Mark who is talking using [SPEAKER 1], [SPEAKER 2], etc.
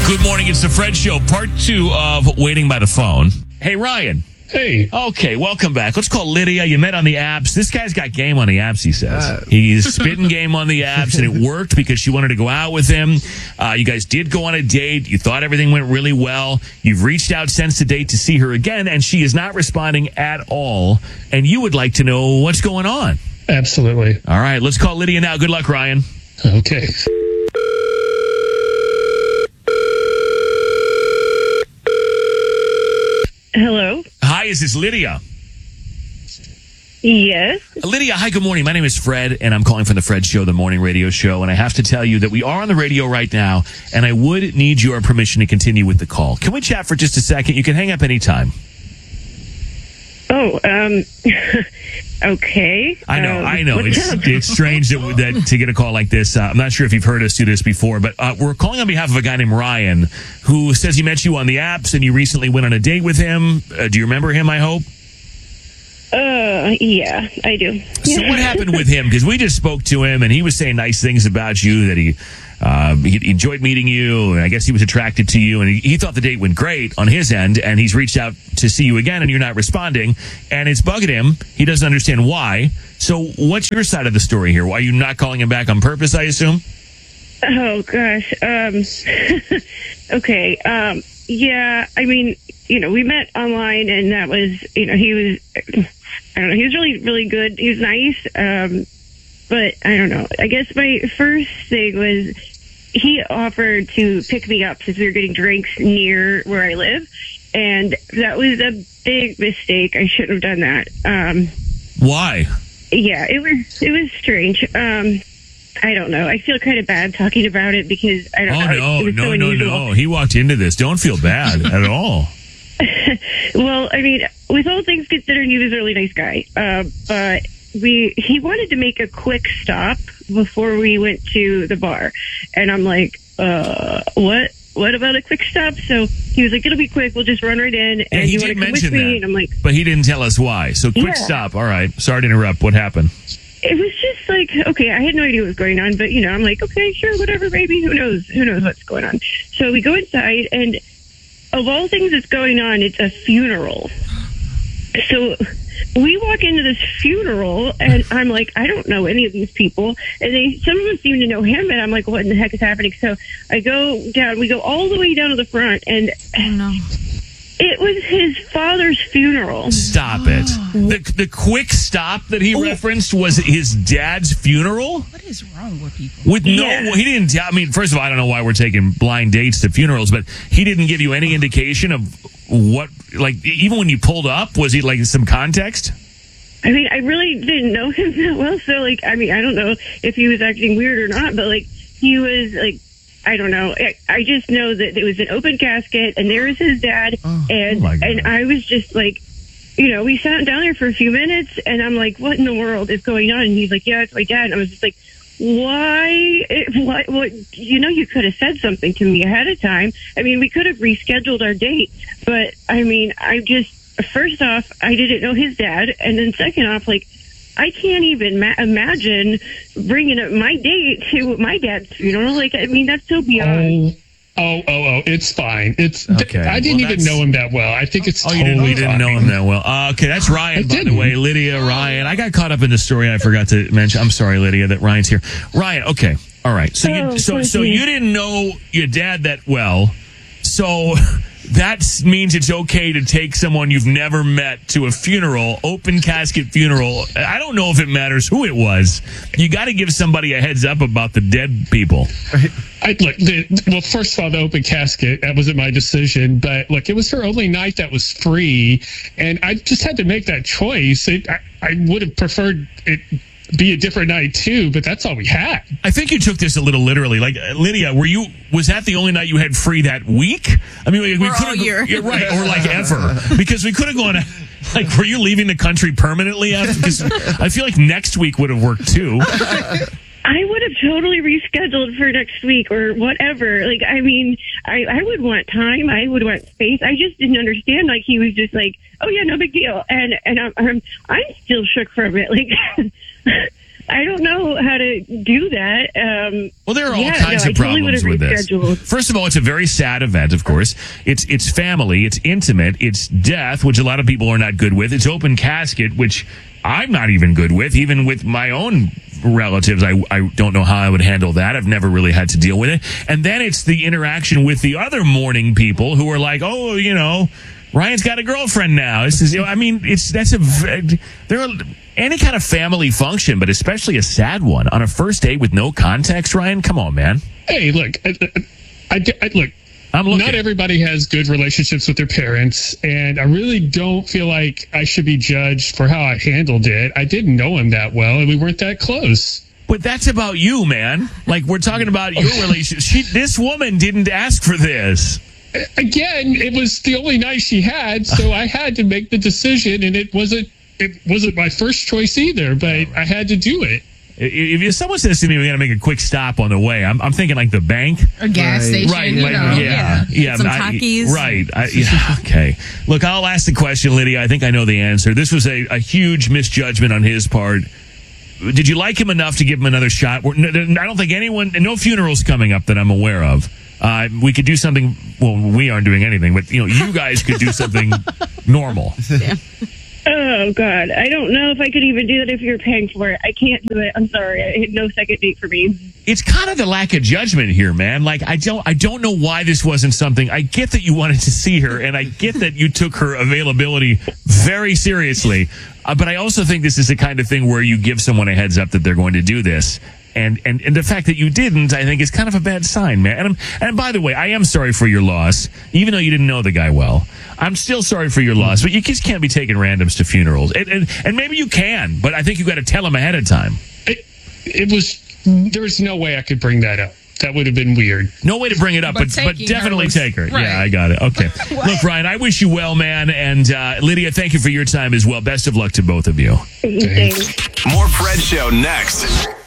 [SPEAKER 1] Good morning. It's the Fred Show, part 2 of Waiting by the Phone. Hey, Ryan.
[SPEAKER 2] Hey.
[SPEAKER 1] Okay, welcome back. Let's call Lydia. You met on the apps. This guy's got game on the apps, he says. He's spitting game on the apps, and it worked because she wanted to go out with him. You guys did go on a date. You thought everything went really well. You've reached out since the date to see her again, and she is not responding at all. And you would like to know what's going on.
[SPEAKER 2] Absolutely.
[SPEAKER 1] All right, let's call Lydia now. Good luck, Ryan.
[SPEAKER 2] Okay.
[SPEAKER 3] Hello?
[SPEAKER 1] Hi, is this Lydia?
[SPEAKER 3] Yes.
[SPEAKER 1] Lydia, hi, good morning. My name is Fred, and I'm calling from the Fred Show, the morning radio show. And I have to tell you that we are on the radio right now, and I would need your permission to continue with the call. Can we chat for just a second? You can hang up anytime.
[SPEAKER 3] Oh, okay.
[SPEAKER 1] I know.
[SPEAKER 3] What's up?
[SPEAKER 1] It's strange that to get a call like this. I'm not sure if you've heard us do this before, but we're calling on behalf of a guy named Ryan who says he met you on the apps and you recently went on a date with him. Do you remember him, I hope?
[SPEAKER 3] Yeah, I do.
[SPEAKER 1] So what happened with him? Because we just spoke to him and he was saying nice things about you, that he enjoyed meeting you, and I guess he was attracted to you, and he thought the date went great on his end, and he's reached out to see you again, and you're not responding, and it's bugging him. He doesn't understand why. So what's your side of the story here? Why are you not calling him back on purpose, I assume?
[SPEAKER 3] Oh, gosh. Okay. Yeah, I mean, we met online, and that was, he was, I don't know, he was really, really good. He was nice. But I don't know. I guess my first thing was he offered to pick me up since we were getting drinks near where I live. And that was a big mistake. I shouldn't have done that.
[SPEAKER 1] Why?
[SPEAKER 3] Yeah, it was strange. I don't know. I feel kind of bad talking about it because I don't know.
[SPEAKER 1] No. He walked into this. Don't feel bad at all.
[SPEAKER 3] Well, I mean, with all things considered, he was a really nice guy. But he wanted to make a quick stop before we went to the bar. And I'm like, what about a quick stop? So he was like, it'll be quick. We'll just run right in. And you want to come with me? And I'm like,
[SPEAKER 1] but he didn't tell us why. So quick stop. All right. Sorry to interrupt. What happened?
[SPEAKER 3] It was just like, okay, I had no idea what was going on, but I'm like, okay, sure, whatever, baby. Who knows what's going on? So we go inside, and of all things that's going on, it's a funeral. So we walk into this funeral, and I'm like, I don't know any of these people. And some of them seem to know him, and I'm like, what in the heck is happening? So I go down. We go all the way down to the front, and it was his father's funeral.
[SPEAKER 1] Stop it. The quick stop that he referenced was his dad's funeral?
[SPEAKER 4] What is wrong with people?
[SPEAKER 1] He didn't tell. I mean, first of all, I don't know why we're taking blind dates to funerals, but he didn't give you any indication of what, like, even when you pulled up, was he like some context?
[SPEAKER 3] I mean, I really didn't know him that well, so, like, I mean, I don't know if he was acting weird or not, but, like, he was, like, I don't know. I just know that it was an open casket, and there was his dad, and I was just like, we sat down there for a few minutes, and I'm like, what in the world is going on? And he's like, yeah, it's my dad. And I was just like, why? What? You could have said something to me ahead of time. I mean, we could have rescheduled our date, but I mean, first off, I didn't know his dad, and then second off, like, I can't even imagine bringing up my date to my dad's funeral. Like, I mean, that's so beyond.
[SPEAKER 2] Oh, it's fine. It's
[SPEAKER 1] okay.
[SPEAKER 2] I didn't even know him that well. I think it's totally
[SPEAKER 1] you didn't know him that well. Okay, that's Ryan, by the way. Lydia, Ryan. I got caught up in the story. I forgot to mention. I'm sorry, Lydia, that Ryan's here. Ryan, okay. All right. So you didn't know your dad that well. So that means it's okay to take someone you've never met to a funeral, open casket funeral. I don't know if it matters who it was. You got to give somebody a heads up about the dead people.
[SPEAKER 2] Well, first of all, the open casket, that wasn't my decision. But look, it was her only night that was free, and I just had to make that choice. I would have preferred it be a different night too, but that's all we had.
[SPEAKER 1] I think you took this a little literally. Like, Lydia, was that the only night you had free that week? I mean, we could have, yeah, right, or like ever, because we could have gone. Like, were you leaving the country permanently after? Because I feel like next week would have worked too.
[SPEAKER 3] I would have totally rescheduled for next week or whatever. Like, I mean, I would want time. I would want space. I just didn't understand. Like, he was just like, oh yeah, no big deal. And I'm still shook from it. Like, I don't know how to do that.
[SPEAKER 1] Well, there are all kinds of problems with this.
[SPEAKER 3] Rescheduled.
[SPEAKER 1] First of all, it's a very sad event, of course. It's family, it's intimate, it's death, which a lot of people are not good with. It's open casket, which I'm not even good with. Even with my own relatives, I don't know how I would handle that. I've never really had to deal with it. And then it's the interaction with the other mourning people who are like, oh, Ryan's got a girlfriend now. This is, there are any kind of family function, but especially a sad one on a first date with no context. Ryan, come on, man.
[SPEAKER 2] Hey, look, look. Not everybody has good relationships with their parents, and I really don't feel like I should be judged for how I handled it. I didn't know him that well, and we weren't that close.
[SPEAKER 1] But that's about you, man. Like, we're talking about your relationship. This woman didn't ask for this.
[SPEAKER 2] Again, it was the only night she had, so I had to make the decision, and it wasn't my first choice either, but I had to do it.
[SPEAKER 1] If someone says to me, we got to make a quick stop on the way, I'm thinking like the bank.
[SPEAKER 4] Or gas station.
[SPEAKER 1] Right. Yeah.
[SPEAKER 4] Some Takis.
[SPEAKER 1] Right. Okay. Look, I'll ask the question, Lydia. I think I know the answer. This was a huge misjudgment on his part. Did you like him enough to give him another shot? I don't think no funerals coming up that I'm aware of. We could do something, well, we aren't doing anything, but you guys could do something normal.
[SPEAKER 4] Yeah.
[SPEAKER 3] Oh, God. I don't know if I could even do that if you're paying for it. I can't do it. I'm sorry. I had no second date for me.
[SPEAKER 1] It's kind of the lack of judgment here, man. Like, I don't know why this wasn't something. I get that you wanted to see her, and I get that you took her availability very seriously. But I also think this is the kind of thing where you give someone a heads up that they're going to do this. And the fact that you didn't, I think, is kind of a bad sign, man. And by the way, I am sorry for your loss, even though you didn't know the guy well. I'm still sorry for your loss, but you just can't be taking randoms to funerals. And maybe you can, but I think you got to tell them ahead of time.
[SPEAKER 2] There was no way I could bring that up. That would have been weird.
[SPEAKER 1] No way to bring it up, but definitely take her.
[SPEAKER 4] Right.
[SPEAKER 1] Yeah, I got it. Okay. Look, Ryan, I wish you well, man. And Lydia, thank you for your time as well. Best of luck to both of you.
[SPEAKER 3] Thanks.
[SPEAKER 5] More Fred Show next.